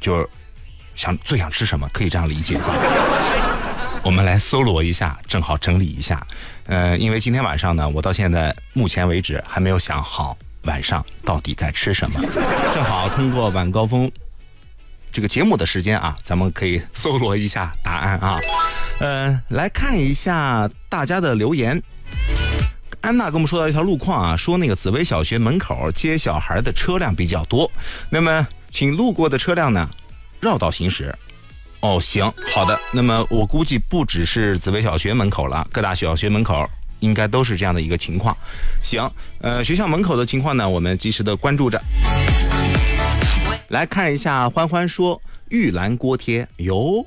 就是最想吃什么，可以这样理解。我们来搜罗一下，正好整理一下。因为今天晚上呢，我到现在目前为止还没有想好晚上到底该吃什么。正好通过晚高峰这个节目的时间啊，咱们可以搜罗一下答案啊。来看一下大家的留言。安娜跟我们说到一条路况啊，说那个紫薇小学门口接小孩的车辆比较多，那么请路过的车辆呢绕道行驶。哦，行，好的。那么我估计不只是紫薇小学门口了，各大小学门口应该都是这样的一个情况。行，学校门口的情况呢，我们及时的关注着。来看一下，欢欢说玉兰锅贴哟。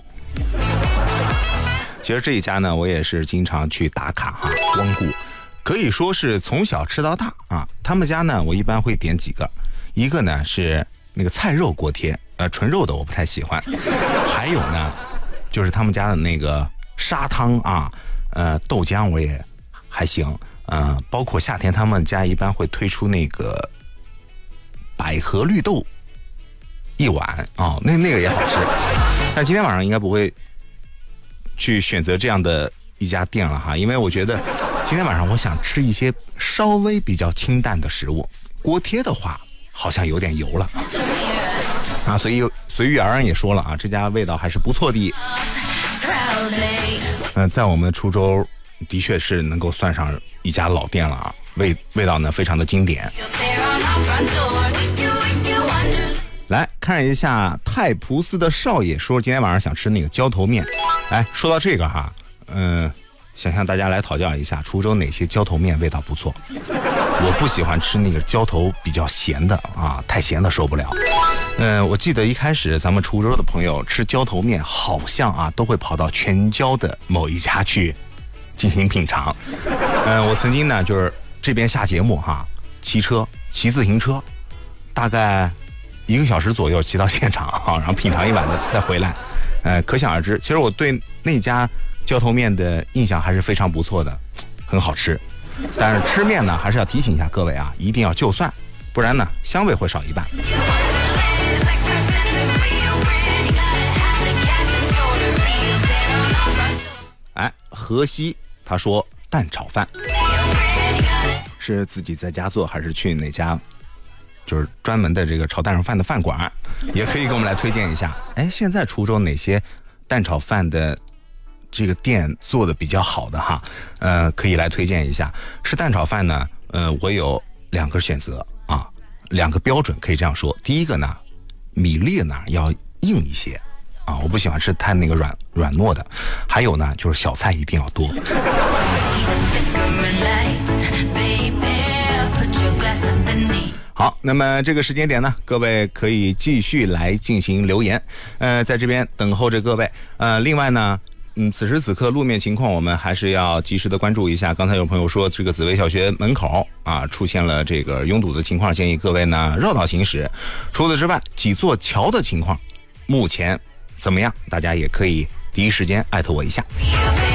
其实这一家呢，我也是经常去打卡哈，光顾，可以说是从小吃到大啊。他们家呢，我一般会点几个，一个呢是那个菜肉锅贴，纯肉的我不太喜欢。还有呢，就是他们家的那个砂汤啊，豆浆我也还行，包括夏天他们家一般会推出那个百合绿豆一碗啊，那个也好吃。但今天晚上应该不会去选择这样的一家店了哈，因为我觉得今天晚上我想吃一些稍微比较清淡的食物，锅贴的话好像有点油了啊，所以随遇而安也说了啊，这家味道还是不错的。在我们滁州的确是能够算上一家老店了啊，味道呢非常的经典。来看一下太仆寺的少爷说今天晚上想吃那个浇头面。哎，说到这个哈，想向大家来讨教一下滁州哪些浇头面味道不错。我不喜欢吃那个浇头比较咸的啊，太咸的受不了。我记得一开始咱们滁州的朋友吃浇头面好像啊都会跑到全椒的某一家去进行品尝。我曾经呢就是这边下节目哈，骑自行车大概1个小时左右骑到现场啊，然后品尝一碗的再回来。可想而知，其实我对那家浇头面的印象还是非常不错的，很好吃。但是吃面呢，还是要提醒一下各位啊，一定要就蒜，不然呢香味会少一半。哎，河西他说蛋炒饭是自己在家做还是去哪家就是专门的这个炒蛋炒饭的饭馆，也可以给我们来推荐一下。哎，现在滁州哪些蛋炒饭的这个店做的比较好的哈，可以来推荐一下。是蛋炒饭呢，我有2个选择啊，2个标准可以这样说。第一个呢，米粒呢要硬一些啊，我不喜欢吃太那个软糯的。还有呢，就是小菜一定要多。好，那么这个时间点呢，各位可以继续来进行留言，在这边等候着各位。另外呢，此时此刻路面情况我们还是要及时的关注一下。刚才有朋友说这个紫薇小学门口啊出现了这个拥堵的情况，建议各位呢绕道行驶。除此之外，几座桥的情况目前怎么样？大家也可以第一时间艾特我一下。